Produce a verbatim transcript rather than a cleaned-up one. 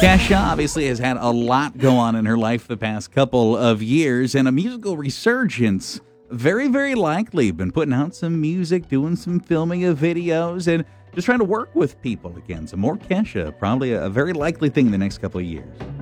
Kesha obviously has had a lot go on in her life the past couple of years, and a musical resurgence very, very likely. Been putting out some music, doing some filming of videos, and just trying to work with people again. So more Kesha, probably a very likely thing in the next couple of years.